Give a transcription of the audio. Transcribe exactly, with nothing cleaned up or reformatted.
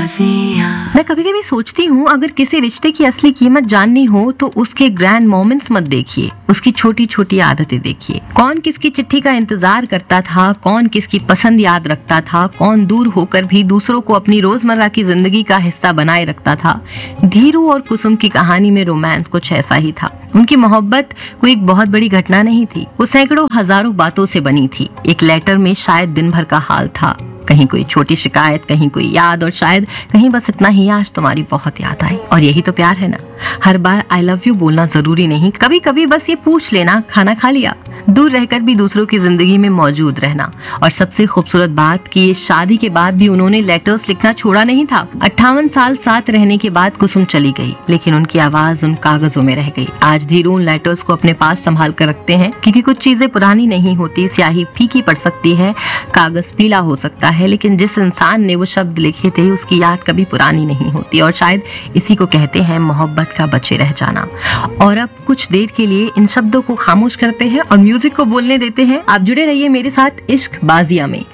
मैं कभी कभी सोचती हूँ, अगर किसी रिश्ते की असली कीमत जाननी हो तो उसके ग्रैंड मोमेंट्स मत देखिए, उसकी छोटी छोटी आदतें देखिए। कौन किसकी चिट्ठी का इंतजार करता था, कौन किसकी पसंद याद रखता था, कौन दूर होकर भी दूसरों को अपनी रोजमर्रा की जिंदगी का हिस्सा बनाए रखता था। धीरू और कुसुम की कहानी में रोमांस कुछ ऐसा ही था। उनकी मोहब्बत कोई एक बहुत बड़ी घटना नहीं थी, वो सैकड़ों हजारों बातों से बनी थी। एक लेटर में शायद दिन भर का हाल था, कहीं कोई छोटी शिकायत, कहीं कोई याद, और शायद कहीं बस इतना ही, आज तुम्हारी बहुत याद आई। और यही तो प्यार है ना। हर बार आई लव यू बोलना जरूरी नहीं, कभी कभी बस ये पूछ लेना खाना खा लिया। दूर रहकर भी दूसरों की जिंदगी में मौजूद रहना। और सबसे खूबसूरत बात कि ये शादी के बाद भी उन्होंने लेटर्स लिखना छोड़ा नहीं था। अट्ठावन साल साथ रहने के बाद कुसुम चली गई, लेकिन उनकी आवाज उन कागजों में रह गई। आज धीरू उन लेटर्स को अपने पास संभाल कर रखते हैं, क्योंकि कुछ चीजें पुरानी नहीं होती। स्याही फीकी पड़ सकती है, कागज पीला हो सकता है, लेकिन जिस इंसान ने वो शब्द लिखे थे उसकी याद कभी पुरानी नहीं होती। और शायद इसी को कहते हैं मोहब्बत का बचे रह जाना। और अब कुछ देर के लिए इन शब्दों को खामोश करते हैं और म्यूजिक को बोलने देते हैं। आप जुड़े रहिए मेरे साथ इश्क बाजिया में।